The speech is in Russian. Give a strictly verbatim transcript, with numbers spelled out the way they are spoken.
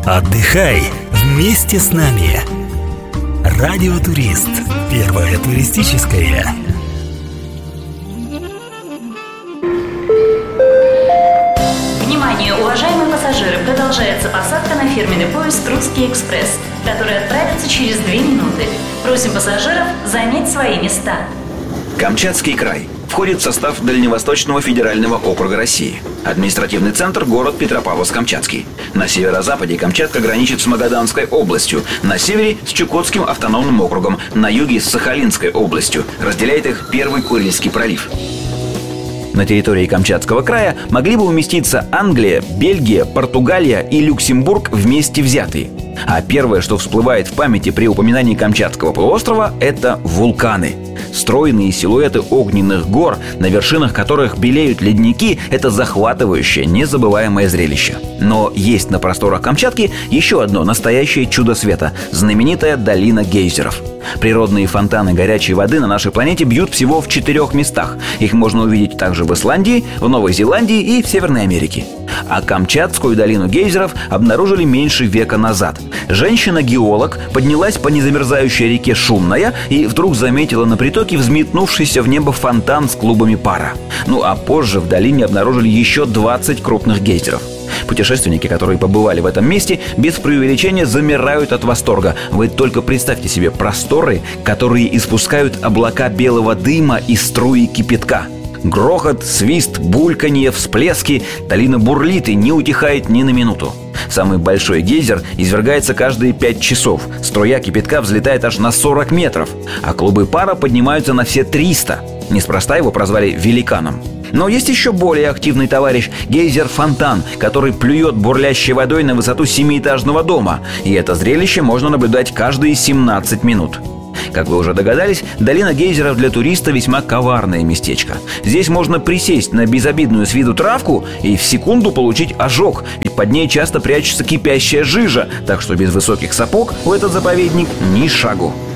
Отдыхай вместе с нами. Радиотурист. Первое туристическое. Внимание, уважаемые пассажиры! Продолжается посадка на фирменный поезд «Русский экспресс», который отправится через две минуты. Просим пассажиров занять свои места. Камчатский край входит в состав Дальневосточного федерального округа России. Административный центр – город Петропавловск-Камчатский. На северо-западе Камчатка граничит с Магаданской областью, на севере – с Чукотским автономным округом, на юге – с Сахалинской областью. Разделяет их Первый Курильский пролив. На территории Камчатского края могли бы уместиться Англия, Бельгия, Португалия и Люксембург вместе взятые. А первое, что всплывает в памяти при упоминании Камчатского полуострова – это вулканы. Стройные силуэты огненных гор, на вершинах которых белеют ледники – это захватывающее, незабываемое зрелище. Но есть на просторах Камчатки еще одно настоящее чудо света – знаменитая долина гейзеров. Природные фонтаны горячей воды на нашей планете бьют всего в четырех местах. Их можно увидеть также в Исландии, в Новой Зеландии и в Северной Америке. А Камчатскую долину гейзеров обнаружили меньше века назад. Женщина-геолог поднялась по незамерзающей реке Шумная и вдруг заметила на притоке взметнувшийся в небо фонтан с клубами пара. Ну а позже в долине обнаружили еще двадцать крупных гейзеров. Путешественники, которые побывали в этом месте, без преувеличения замирают от восторга. Вы только представьте себе просторы, которые испускают облака белого дыма и струи кипятка. Грохот, свист, бульканье, всплески. Долина бурлит и не утихает ни на минуту. Самый большой гейзер извергается каждые пять часов. Струя кипятка взлетает аж на сорок метров, а клубы пара поднимаются на все триста. Неспроста его прозвали великаном. Но есть еще более активный товарищ – гейзер-фонтан, который плюет бурлящей водой на высоту семиэтажного дома. И это зрелище можно наблюдать каждые семнадцать минут. Как вы уже догадались, долина гейзеров для туриста весьма коварное местечко. Здесь можно присесть на безобидную с виду травку и в секунду получить ожог, ведь под ней часто прячется кипящая жижа, так что без высоких сапог в этот заповедник ни шагу.